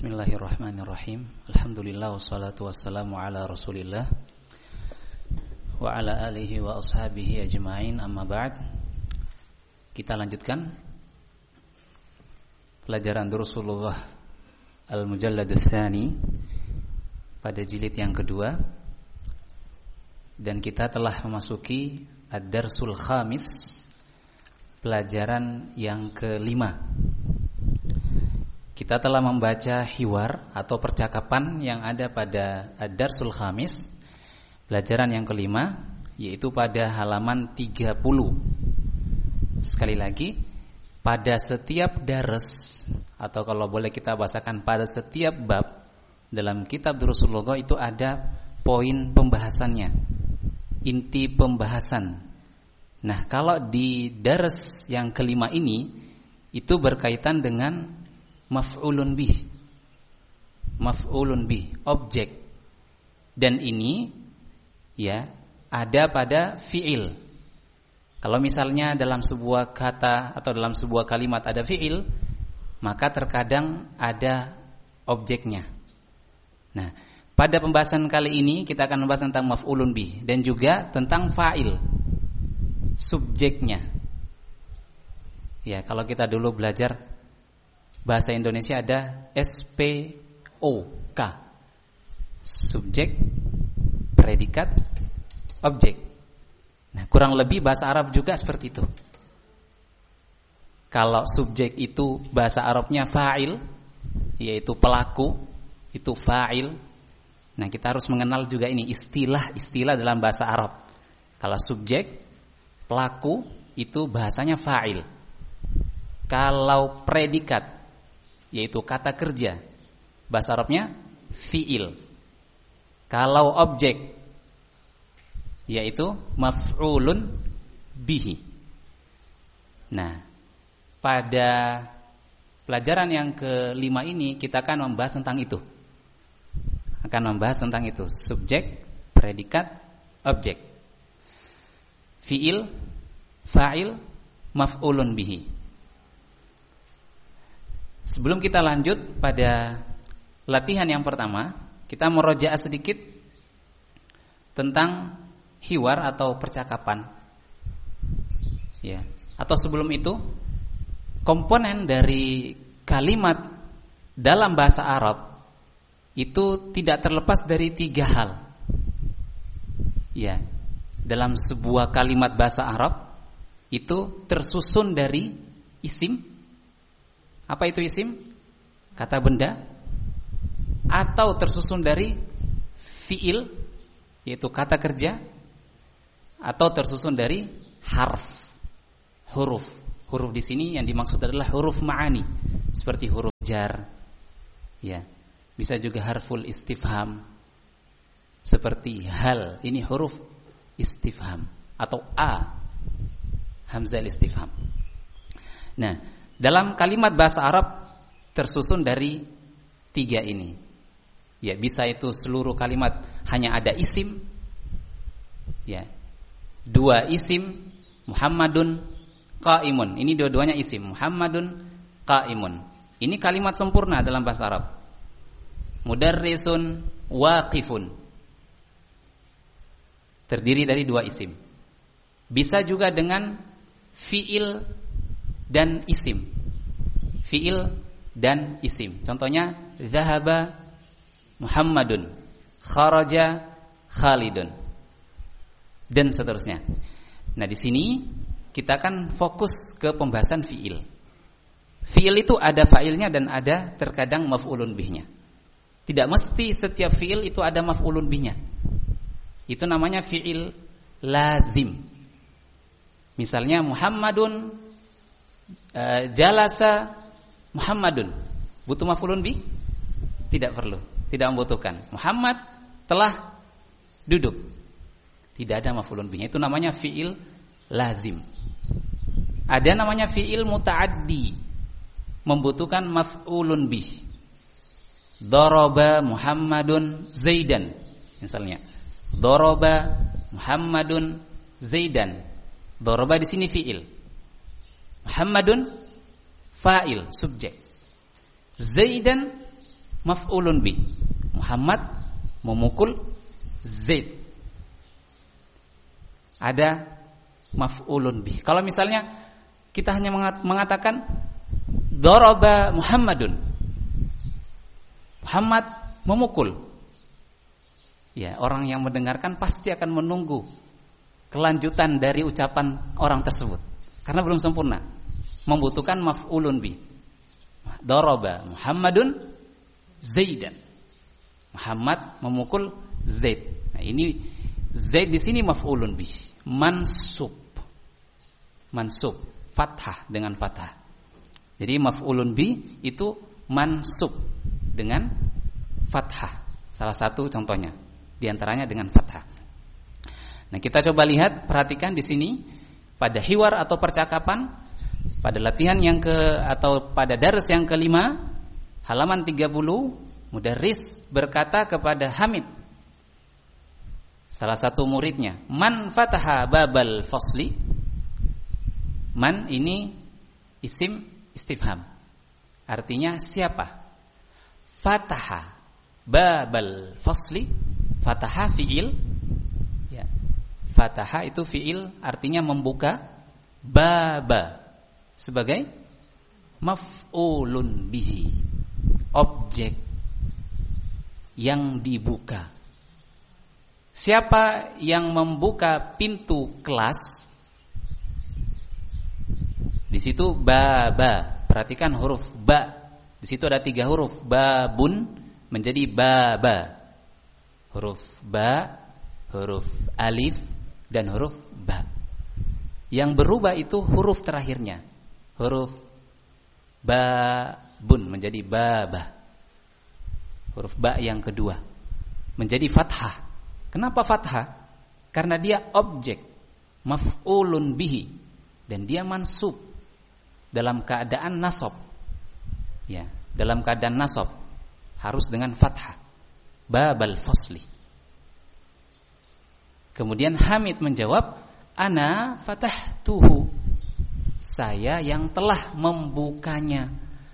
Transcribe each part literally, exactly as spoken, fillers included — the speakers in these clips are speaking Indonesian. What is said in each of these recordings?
Bismillahirrahmanirrahim. Alhamdulillah wassalatu wassalamu ala Rasulillah wa ala alihi wa ashabihi ajma'in, amma ba'd. Kita lanjutkan pelajaran Durusulullah Al-Mujallad Ats-Tsani pada jilid yang kedua, dan kita telah memasuki Ad-Darsul Khamis, pelajaran yang kelima. Kita telah membaca hiwar atau percakapan yang ada pada Ad-Darsul Khamis, pelajaran yang kelima, yaitu pada halaman tiga puluh. Sekali lagi, pada setiap dars, atau kalau boleh kita bahasakan pada setiap bab dalam kitab Durusulullah itu ada poin pembahasannya, inti pembahasan. Nah, kalau di dars yang kelima ini, itu berkaitan dengan maf'ulun bih, maf'ulun bih, objek. Dan ini ya ada pada fi'il. Kalau misalnya dalam sebuah kata atau dalam sebuah kalimat ada fi'il, maka terkadang ada objeknya. Nah, pada pembahasan kali ini kita akan membahas tentang maf'ulun bih dan juga tentang fa'il, subjeknya. Ya, kalau kita dulu belajar bahasa Indonesia ada S P O K, subjek, predikat, objek. Nah, kurang lebih bahasa Arab juga seperti itu. Kalau subjek itu bahasa Arabnya fa'il, yaitu pelaku, itu fa'il. Nah, kita harus mengenal juga ini istilah-istilah dalam bahasa Arab. Kalau subjek, pelaku, itu bahasanya fa'il. Kalau predikat, yaitu kata kerja, bahasa Arabnya fi'il. Kalau objek, yaitu maf'ulun bihi. Nah, pada pelajaran yang kelima ini kita akan membahas tentang itu. Akan membahas tentang itu, subjek, predikat, objek. Fi'il, fa'il, maf'ulun bihi. Sebelum kita lanjut pada latihan yang pertama, kita merojaah sedikit tentang hiwar atau percakapan. Ya, atau sebelum itu, komponen dari kalimat dalam bahasa Arab itu tidak terlepas dari tiga hal. Ya, dalam sebuah kalimat bahasa Arab itu tersusun dari isim. Apa itu isim? Kata benda. Atau tersusun dari fi'il, yaitu kata kerja. Atau tersusun dari harf, huruf. Huruf di sini yang dimaksud adalah huruf ma'ani, seperti huruf jar. Ya, bisa juga harful istifham, seperti hal. Ini huruf istifham atau a, hamzah istifham. Nah, dalam kalimat bahasa Arab tersusun dari tiga ini. Ya, bisa itu seluruh kalimat hanya ada isim. Ya, dua isim, Muhammadun qaimun. Ini dua-duanya isim, Muhammadun qaimun. Ini kalimat sempurna dalam bahasa Arab. Mudarrisun waqifun, terdiri dari dua isim. Bisa juga dengan fi'il dan isim, fi'il dan isim. Contohnya, zahaba Muhammadun, kharaja Khalidun, dan seterusnya. Nah, di sini kita akan fokus ke pembahasan fi'il. Fi'il itu ada fa'ilnya dan ada terkadang maf'ulun bihnya. Tidak mesti setiap fi'il itu ada maf'ulun bihnya. Itu namanya fi'il lazim. Misalnya Muhammadun Uh, jalasa Muhammadun, butuh maf'ulun bih? Tidak perlu, tidak membutuhkan. Muhammad telah duduk, tidak ada maf'ulun bihnya. Itu namanya fi'il lazim. Ada namanya fi'il muta'addi, membutuhkan maf'ulun bih. Daraba Muhammadun Zaidan, misalnya. Daraba Muhammadun Zaidan. Daraba di sini fi'il, Muhammadun fa'il, subjek. Zaidan maf'ulun bih. Muhammad memukul Zaid. Ada maf'ulun bih. Kalau misalnya kita hanya mengatakan daraba Muhammadun, Muhammad memukul, ya, orang yang mendengarkan pasti akan menunggu kelanjutan dari ucapan orang tersebut karena belum sempurna, membutuhkan maf'ulun bih. Daraba Muhammadun Zaidan. Muhammad memukul Zaid. Nah, ini Zaid di sini maf'ulun bih, mansub. Mansub, fathah dengan fathah. Jadi maf'ulun bih itu mansub dengan fathah. Salah satu contohnya, di antaranya dengan fathah. Nah, kita coba lihat, perhatikan di sini pada hiwar atau percakapan, pada latihan yang ke atau pada dars yang kelima, halaman tiga puluh, mudarris berkata kepada Hamid, salah satu muridnya, man fataha babal fasli. Man ini isim istifham, artinya siapa? Fataha babal fasli. Fataha fi'il, ya. Fataha itu fi'il, artinya membuka. Baba sebagai maf'ulun bihi, objek yang dibuka. Siapa yang membuka pintu kelas? Di situ baba. Perhatikan huruf ba. Di situ ada tiga huruf, babun menjadi baba. Huruf ba, huruf alif, dan huruf ba. Yang berubah itu huruf terakhirnya. Huruf babun menjadi baba. Huruf ba yang kedua menjadi fathah. Kenapa fathah? Karena dia objek, maf'ulun bihi, dan dia mansub dalam keadaan nasab. Ya, dalam keadaan nasab harus dengan fathah. Babal fasli. Kemudian Hamid menjawab, ana fatahtuhu. Saya yang telah membukanya.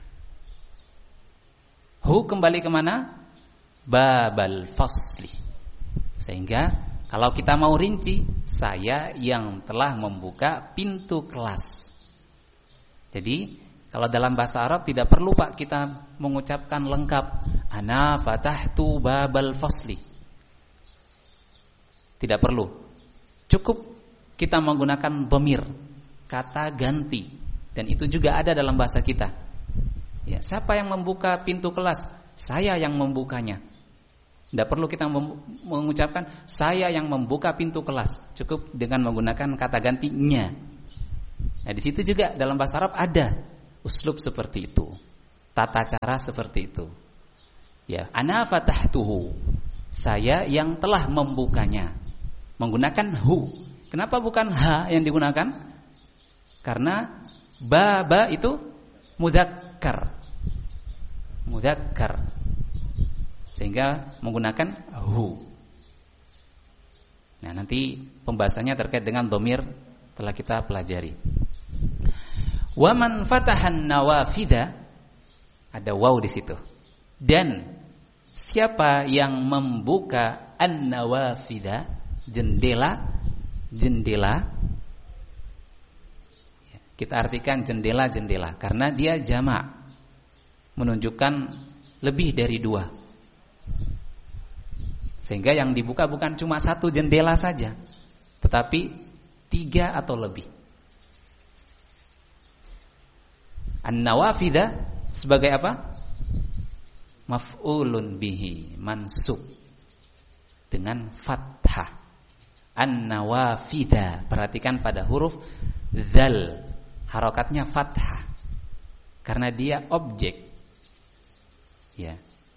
Hu kembali kemana? Babal fasli. Sehingga kalau kita mau rinci, saya yang telah membuka pintu kelas. Jadi kalau dalam bahasa Arab tidak perlu Pak kita mengucapkan lengkap, ana fatahtu babal fasli. Tidak perlu. Cukup kita menggunakan dhamir, kata ganti, dan itu juga ada dalam bahasa kita. Ya, siapa yang membuka pintu kelas? Saya yang membukanya. Tidak perlu kita mengucapkan saya yang membuka pintu kelas. Cukup dengan menggunakan kata gantinya. Nah, di situ juga dalam bahasa Arab ada uslub seperti itu, tata cara seperti itu. Ya, ana fatahtuhu. Saya yang telah membukanya. Menggunakan hu. Kenapa bukan ha yang digunakan? Karena baba itu mudzakkar. Mudzakkar. Sehingga menggunakan hu. Nah, nanti pembahasannya terkait dengan dhamir telah kita pelajari. Wa man fatahan nawafidha, ada waw di situ. Dan siapa yang membuka an-nawafidha, jendela, jendela. Kita artikan jendela-jendela karena dia jamak, menunjukkan lebih dari dua. Sehingga yang dibuka bukan cuma satu jendela saja, tetapi tiga atau lebih. An-nawafidha sebagai apa? Maf'ulun bihi, mansub dengan fathah. An-nawafidha, perhatikan pada huruf dzal, harokatnya fathah karena dia objek. Ya.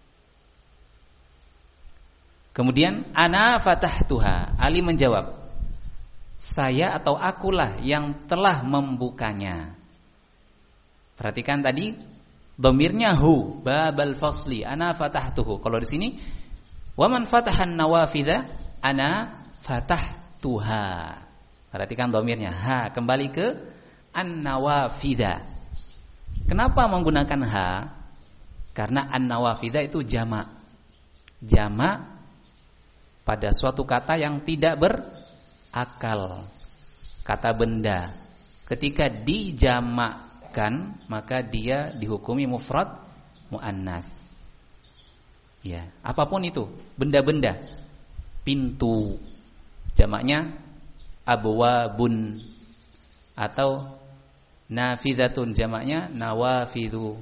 Kemudian ana fatahtuha, Ali menjawab, saya atau akulah yang telah membukanya. Perhatikan tadi dhamirnya hu, babal fasli, ana fatahtuhu. Kalau di sini wa man fatahan nawafidha, ana fatahtuha. Perhatikan dhamirnya ha, kembali ke an-nawafidha. Kenapa menggunakan ha? Karena an-nawafidha itu jamak. Jamak pada suatu kata yang tidak berakal. Kata benda. Ketika dijamakkan, maka dia dihukumi mufrad muannats. Ya, apapun itu, benda-benda. Pintu, jamaknya abwabun, atau nafidatun, jamaknya nawafidhu.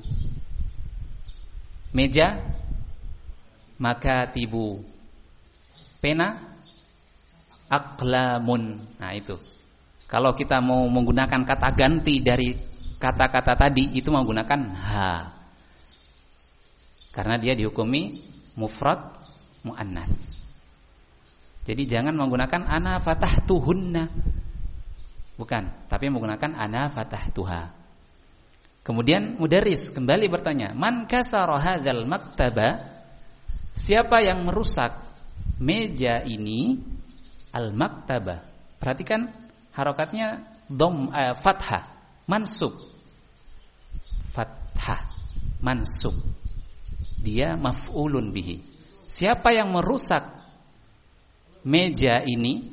Meja, makatibu. Pena, aqlamun. Nah itu. Kalau kita mau menggunakan kata ganti dari kata-kata tadi, itu menggunakan ha. Karena dia dihukumi mufrad muannats. Jadi jangan menggunakan ana fatahtuhunna. Bukan, tapi menggunakan ana fatahtuha. Kemudian mudarris kembali bertanya, man kasara hadzal maktaba? Siapa yang merusak meja ini? Al-maktaba. Perhatikan harokatnya dom eh, fathah, mansub. Fathah, mansub. Dia maf'ulun bihi. Siapa yang merusak meja ini?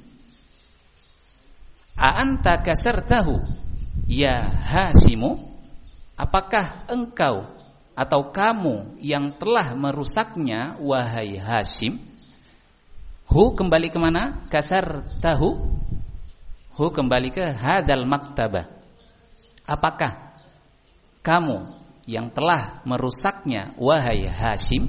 A anta kasartahu ya Hashimu? Apakah engkau atau kamu yang telah merusaknya wahai Hashim? Hu kembali ke mana? Kasartahu. Hu kembali ke hadal maktabah. Apakah kamu yang telah merusaknya wahai Hashim?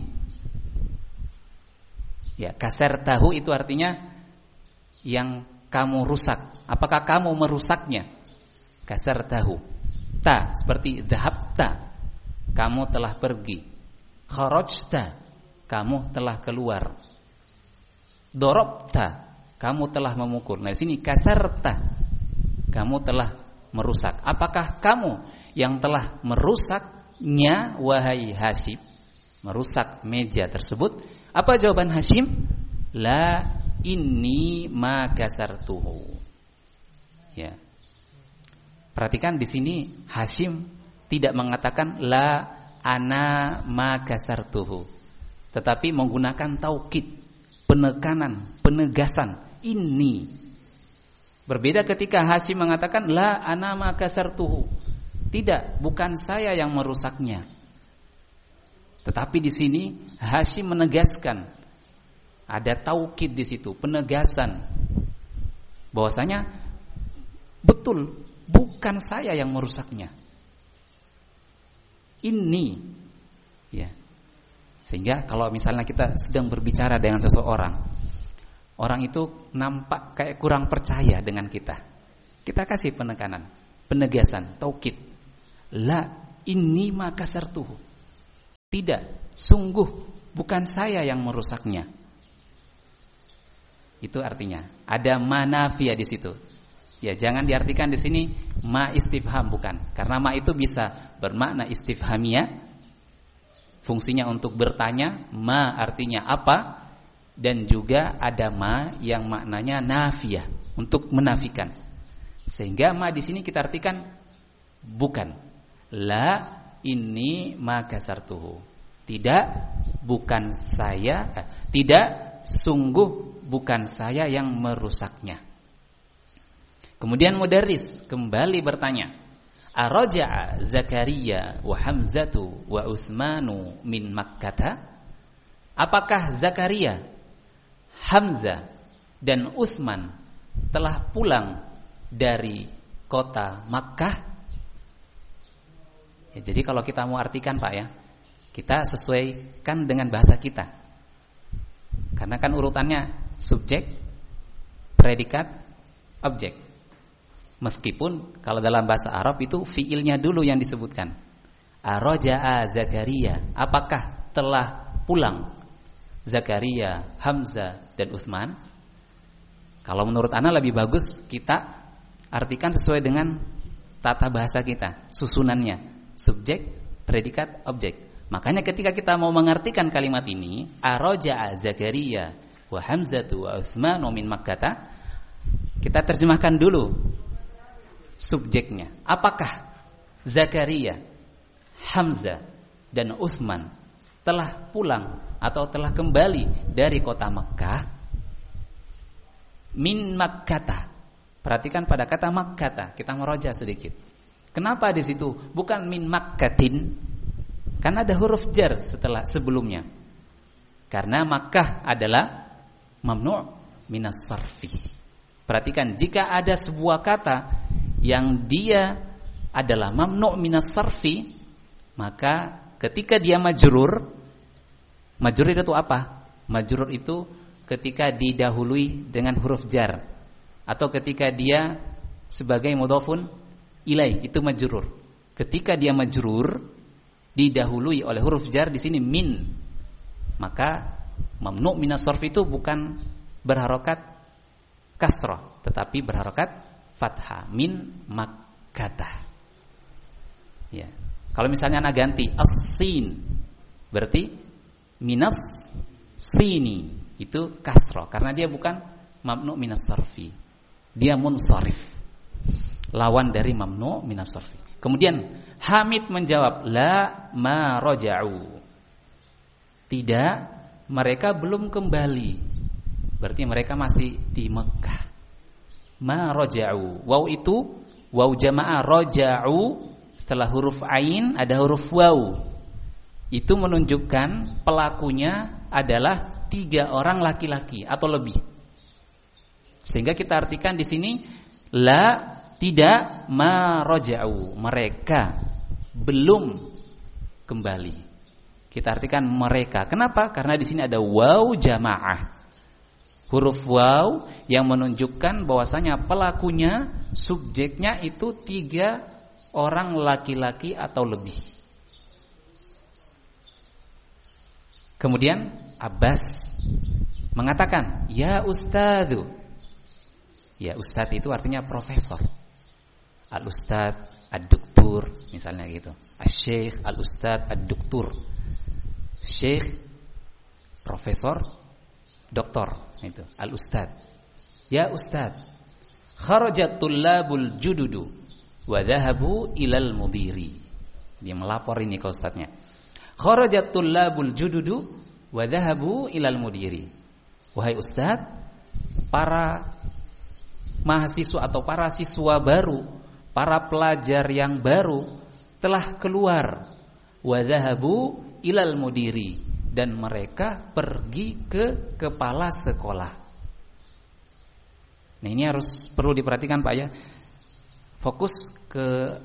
Ya, kasartahu itu artinya yang kamu rusak. Apakah kamu merusaknya? Kasartahu. Ta seperti dhahabta, kamu telah pergi. Kharajta, kamu telah keluar. Dorobta, kamu telah memukul. Nah, di sini kasarta, kamu telah merusak. Apakah kamu yang telah merusaknya wahai Hashim? Merusak meja tersebut? Apa jawaban Hashim? La inni ma kasartuhu. Ya. Perhatikan di sini Hashim tidak mengatakan la ana ma kasartuhu, tetapi menggunakan taukid, penekanan, penegasan, ini. Berbeda ketika Hashim mengatakan la ana ma kasartuhu. Tidak, bukan saya yang merusaknya. Tetapi di sini Hashim menegaskan, ada taukid di situ, penegasan bahwasanya betul bukan saya yang merusaknya. Ini ya. Sehingga kalau misalnya kita sedang berbicara dengan seseorang, orang itu nampak kayak kurang percaya dengan kita, kita kasih penekanan, penegasan, taukid. La inni ma kasartuhu. Tidak, sungguh bukan saya yang merusaknya. Itu artinya ada manafiyah di situ. Ya, jangan diartikan di sini ma istifham, bukan. Karena ma itu bisa bermakna istifhamiyah, fungsinya untuk bertanya, ma artinya apa, dan juga ada ma yang maknanya nafiyah, untuk menafikan. Sehingga ma di sini kita artikan bukan. La ini ma kasartuhu. Tidak, bukan saya, eh, tidak, sungguh bukan saya yang merusaknya. Kemudian mudarris kembali bertanya, araja'a Zakaria wa Hamzatu wa Utsmanu min Makkah? Apakah Zakaria, Hamzah dan Utsman telah pulang dari kota Makkah? Ya, jadi kalau kita mau artikan Pak ya, kita sesuaikan dengan bahasa kita. Karena kan urutannya subjek, predikat, objek. Meskipun kalau dalam bahasa Arab itu fiilnya dulu yang disebutkan. Araja'a Zakaria, apakah telah pulang Zakaria, Hamzah dan Utsman? Kalau menurut ana lebih bagus kita artikan sesuai dengan tata bahasa kita, susunannya, subjek, predikat, objek. Makanya ketika kita mau mengartikan kalimat ini, araja'a Zakaria wa Hamzatu wa Utsman min Makkah, kita terjemahkan dulu subjeknya. Apakah Zakaria, Hamzah dan Utsman telah pulang atau telah kembali dari kota Makkah, min Makkata. Perhatikan pada kata Makkata, kita meroja sedikit. Kenapa di situ bukan min Makkatin? Karena ada huruf jar setelah sebelumnya. Karena Makkah adalah mamnu' minas sarfi. Perhatikan, jika ada sebuah kata yang dia adalah mamnu' minas sarfi, maka ketika dia majrur, majrur itu apa? Majrur itu ketika didahului dengan huruf jar, atau ketika dia sebagai mudhafun ilaih, itu majrur. Ketika dia majrur didahului oleh huruf jar di sini min, maka mamnu' minas sarf itu bukan berharokat kasrah, tetapi berharokat fathah, min Makkata. Ya. Kalau misalnya anak ganti as-sin, berarti minas sini, itu kasrah karena dia bukan mamnu' minas sarfi. Dia munsharif, lawan dari mamnu' minas sarfi. Kemudian Hamid menjawab, la ma raja'u. Tidak, mereka belum kembali. Berarti mereka masih di Mekah. Ma raja'u. Waw itu waw jamaah, raja'u setelah huruf ain ada huruf waw. Itu menunjukkan pelakunya adalah tiga orang laki-laki atau lebih. Sehingga kita artikan di sini la, tidak, ma raja'u, mereka belum kembali. Kita artikan mereka. Kenapa? Karena di sini ada waw jamaah. Huruf waw yang menunjukkan bahwasanya pelakunya, subjeknya itu tiga orang laki-laki atau lebih. Kemudian Abbas mengatakan, ya ustadzu. Ya, ustadz itu artinya profesor. Al-ustadz, ad-doktur, misalnya gitu. Asy-syekh, al-ustadz, ad-doktur. Syekh, profesor, doktor, itu al-ustad. Ya ustad, kharajat tullabul jududu wa dhahabu ilal mudiri. Dia melapor ini ke ustadnya. Kharajat tullabul jududu wa dhahabu ilal mudiri. Wahai ustad, para mahasiswa atau para siswa baru, para pelajar yang baru telah keluar, wa dhahabu ilal mudiri, dan mereka pergi ke kepala sekolah. Nah, ini harus perlu diperhatikan Pak ya. Fokus ke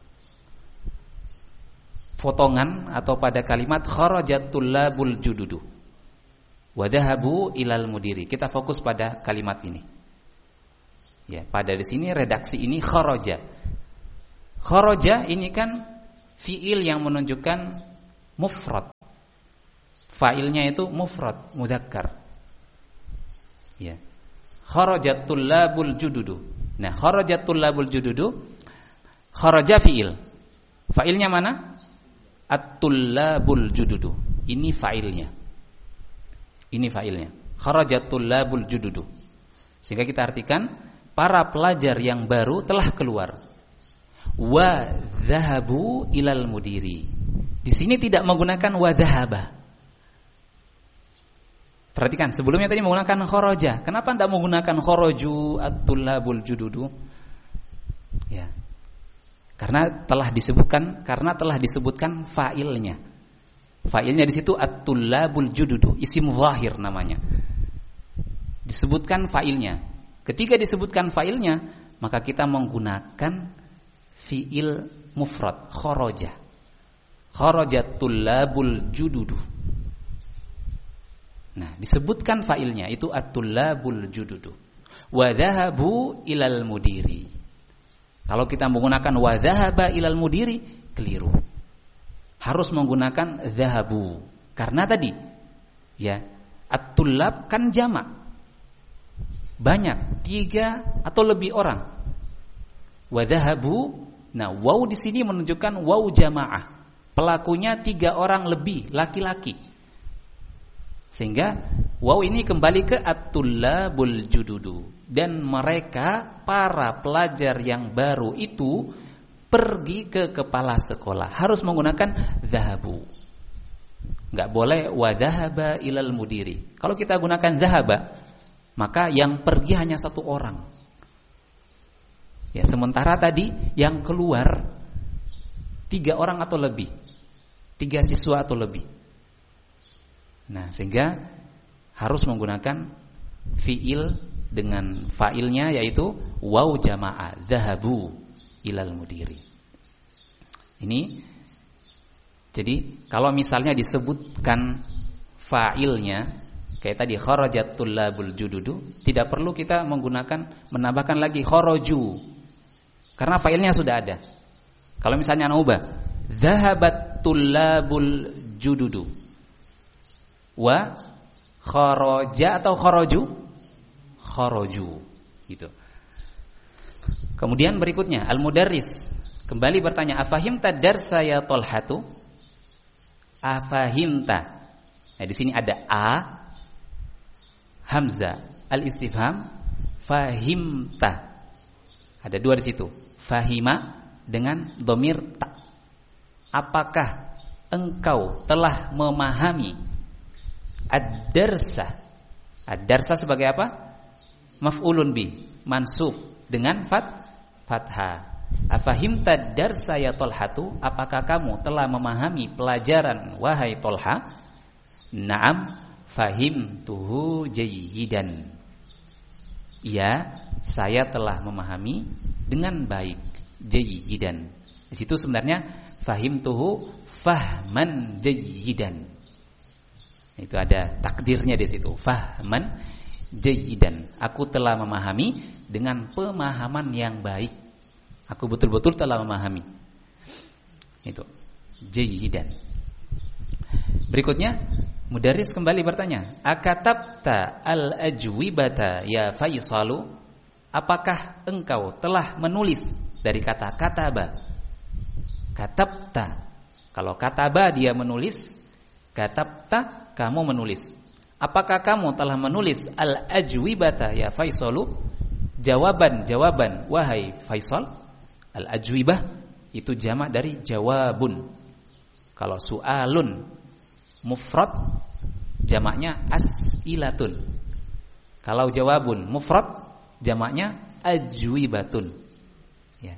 potongan atau pada kalimat kharajatul labul jududu wa dhahabu ilal mudiri. Kita fokus pada kalimat ini. Ya, pada di sini redaksi ini kharaja. Kharaja ini kan fiil yang menunjukkan mufrad. Fa'ilnya itu mufrad, mudzakkar. Ya. Kharajatul labul jududu. Nah, kharajatul labul jududu, kharaja fiil. Fa'ilnya mana? At-tullabul jududu. Ini fa'ilnya. Ini fa'ilnya. Kharajatul labul jududu. Sehingga kita artikan para pelajar yang baru telah keluar. Wa dhahabu ilal mudiri. Di sini tidak menggunakan wadhahaba. Perhatikan, sebelumnya tadi menggunakan kharaja. Kenapa tidak menggunakan kharaju at-tullabul jududu? Ya. Karena telah disebutkan, karena telah disebutkan fa'ilnya. Fa'ilnya di situ at-tullabul jududu, isim zahir namanya. Disebutkan fa'ilnya. Ketika disebutkan fa'ilnya, maka kita menggunakan fi'il mufrad, kharaja. Kharajatul labul jududu. Nah, disebutkan fa'ilnya itu at-tullabul jududu. Wa dhahabu ilal mudiri. Kalau kita menggunakan wa dhahaba ilal mudiri, keliru. Harus menggunakan dhahabu. Karena tadi ya, at-tullab kan jamak. Banyak, tiga atau lebih orang. Wa dhahabu, nah waw di sini menunjukkan waw jamaah. Pelakunya tiga orang lebih laki-laki. Sehingga waw ini kembali ke at-tullabul jududu. Dan mereka para pelajar yang baru itu pergi ke kepala sekolah, harus menggunakan zahabu. Enggak boleh wa dhahaba ilal mudiri. Kalau kita gunakan zahaba, maka yang pergi hanya satu orang. Ya, sementara tadi yang keluar tiga orang atau lebih, tiga siswa atau lebih. Nah, sehingga harus menggunakan fiil dengan fa'ilnya yaitu waw jamaah, zahabu ilal mudiri. Ini jadi kalau misalnya disebutkan fa'ilnya kayak tadi kharajat tullabul jududu, tidak perlu kita menggunakan menambahkan lagi kharaju karena fa'ilnya sudah ada. Kalau misalnya naubah zahabat tullabul jududu wa kharaja atau kharaju kharaju gitu. Kemudian berikutnya al-mudarris kembali bertanya, afahimta darsa ya Tolhatu? Afahimta. Nah, di sini ada a hamzah al-istifham fahimta. Ada dua di situ. Fahima dengan dhamir ta. Apakah engkau telah memahami ad-darsa? Ad-darsa sebagai apa? Maf'ulun bi, mansub dengan fat fathah. Afahimta darsa ya Tolhatu? Apakah kamu telah memahami pelajaran wahai Tolha? Naam fahimtuhu jayyidan. Ya, saya telah memahami dengan baik. Jayyidan. Di situ sebenarnya fahimtuhu fahman jayyidan. Itu ada takdirnya di situ. Fahman jayyidan. Aku telah memahami dengan pemahaman yang baik. Aku betul-betul telah memahami. Itu jayyidan. Berikutnya mudarris kembali bertanya, akatabta al-ajwibata ya Faisalu? Apakah engkau telah menulis dari kata kataba? Katabta. Kalau kataba dia menulis, katabta kamu menulis. Apakah kamu telah menulis al-ajwibata ya Faisalu? Jawaban-jawaban wahai Faisal. Al-ajwibah itu jamak dari jawabun. Kalau su'alun mufrad jamaknya as'ilatun. Kalau jawabun mufrad jamaknya ajwibatun. Ya.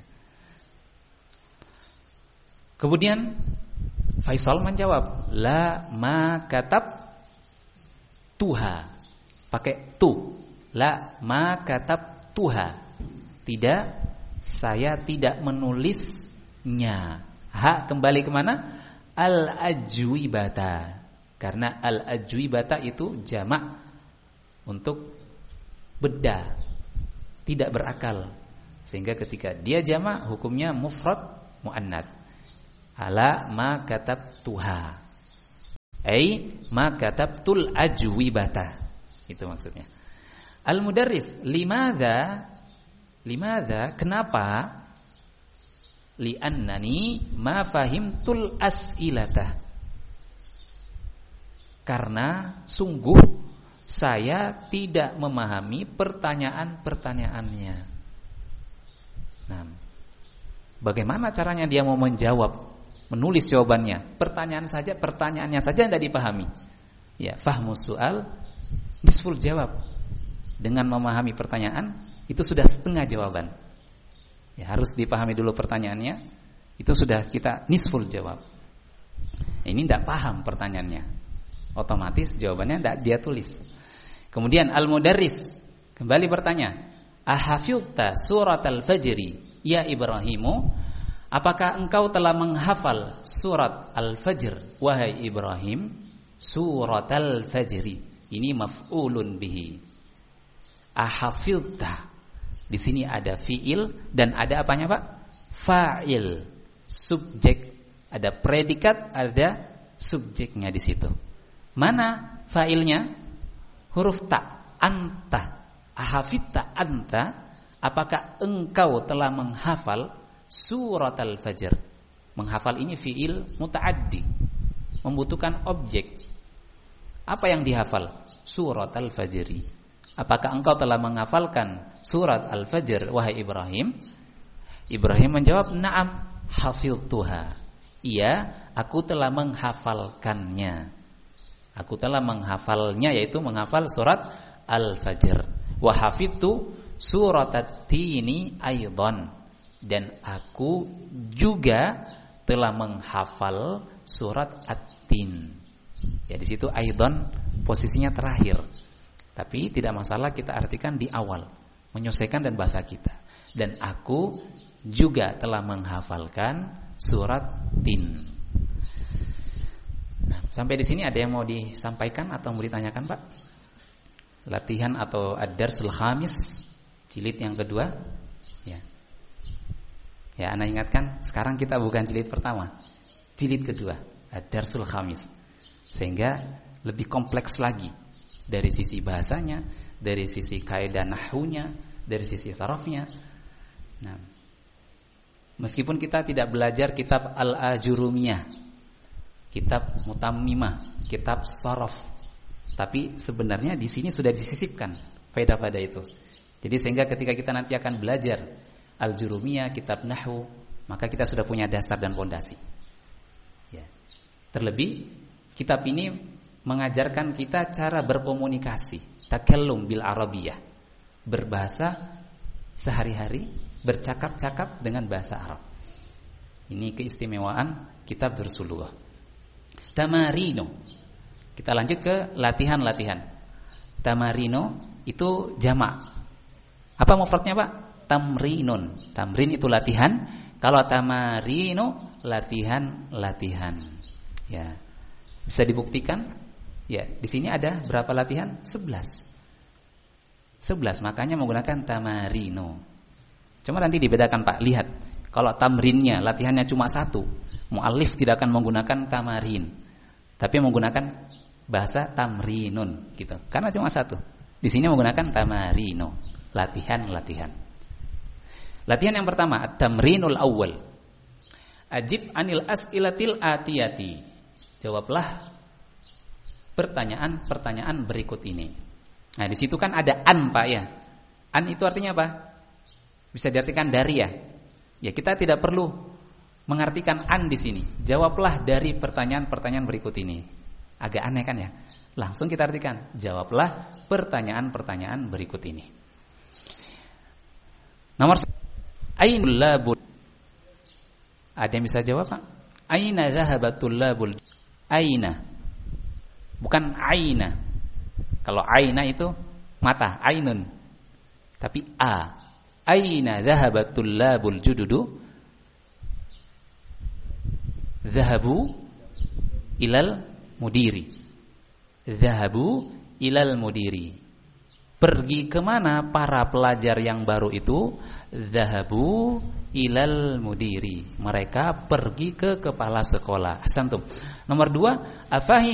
Kemudian Faisal menjawab, la ma katab tuha. Pakai tu. La ma katab tuha. Tidak, saya tidak menulisnya. Ha kembali kemana? Al-ajwibata. Karena al-ajwibata itu jamak untuk beda, tidak berakal. Sehingga ketika dia jamak hukumnya mufrad muannats. Ala ma katabtuha. Ai ma katabtul ajwibata. Itu maksudnya. Al-mudarris, limadza? Limadza? Kenapa? Li'annani ma fahimtul as'ilata. Karena sungguh saya tidak memahami pertanyaan-pertanyaannya. Nah, bagaimana caranya dia mau menjawab, menulis jawabannya? Pertanyaan saja, pertanyaannya saja tidak dipahami. Ya, fahmus su'al nisful jawab. Dengan memahami pertanyaan itu sudah setengah jawaban. Ya, harus dipahami dulu pertanyaannya. Itu sudah kita nisful jawab. Ini tidak paham pertanyaannya, otomatis jawabannya tidak dia tulis. Kemudian al-mudarris kembali bertanya, ahafilta surat al-fajri ya Ibrahimu? Apakah engkau telah menghafal surat al-fajr wahai Ibrahim? Surat al-fajri ini maf'ulun bihi. Ahafilta, di sini ada fiil dan ada apanya Pak? Fa'il, subjek, ada predikat, ada subjeknya di situ. Mana fa'ilnya? Huruf ta, anta. Ahafilta anta, apakah engkau telah menghafal surat al-fajr? Menghafal ini fiil muta'addi, membutuhkan objek. Apa yang dihafal? Surat al-fajri. Apakah engkau telah menghafalkan surat Al-Fajr wahai Ibrahim? Ibrahim menjawab, "Na'am, hafidtuha." Iya, aku telah menghafalkannya. Aku telah menghafalnya, yaitu menghafal surat Al-Fajr. Wa hafidtu surat At-Tini aidan. Dan aku juga telah menghafal surat At-Tin. Ya, di situ aidan posisinya terakhir. Tapi tidak masalah kita artikan di awal, menyesuaikan dan bahasa kita. Dan aku juga telah menghafalkan surat Tin. Nah, sampai di sini ada yang mau disampaikan atau mau ditanyakan, Pak? Latihan atau ad-darsul khamis jilid yang kedua. Ya. Ya, Anda ingatkan, sekarang kita bukan jilid pertama, jilid kedua, ad-darsul khamis. Sehingga lebih kompleks lagi dari sisi bahasanya, dari sisi kaidah nahwunya, dari sisi sarafnya. Nah, meskipun kita tidak belajar kitab Al-Ajurumiyah, kitab Mutammimah, kitab saraf, tapi sebenarnya di sini sudah disisipkan faedah pada itu. Jadi sehingga ketika kita nanti akan belajar Al-Jurumiyah, kitab nahwu, maka kita sudah punya dasar dan fondasi. Ya. Terlebih kitab ini mengajarkan kita cara berkomunikasi, takallum bil arabiyah, berbahasa sehari-hari, bercakap-cakap dengan bahasa Arab. Ini keistimewaan kitab Darsulullah. Tamarino. Kita lanjut ke latihan-latihan. Tamarino itu jamak. Apa mufradnya, Pak? Tamrinun. Tamrin itu latihan. Kalau tamarino latihan-latihan. Ya. Bisa dibuktikan? Ya, di sini ada berapa latihan? sebelas. sebelas, makanya menggunakan tamarino. Cuma nanti dibedakan, Pak. Lihat. Kalau tamrinnya latihannya cuma satu, mu'allif tidak akan menggunakan tamarin, tapi menggunakan bahasa tamrinun gitu. Karena cuma satu. Di sini menggunakan tamarino, latihan-latihan. Latihan yang pertama, at-tamrinul awwal. Ajib anil as'ilatil atiyati. Jawablah pertanyaan-pertanyaan berikut ini. Nah, di situ kan ada an, Pak, ya. An itu artinya apa? Bisa diartikan dari, ya. Ya, kita tidak perlu mengartikan an di sini. Jawablah dari pertanyaan-pertanyaan berikut ini. Agak aneh kan, ya? Langsung kita artikan, jawablah pertanyaan-pertanyaan berikut ini. Nomor ainul labul. Ada yang bisa jawab, Pak? Aina zahabatul labul? Aina. Bukan aina. Kalau aina itu mata, ainun. Tapi a. Aina zahabatul labul jududu? Zahabu ilal mudiri. Zahabu ilal mudiri. Pergi kemana para pelajar yang baru itu? Zahabu ilal mudiri. Mereka pergi ke kepala sekolah. Ahsantum. Nomor dua, afahim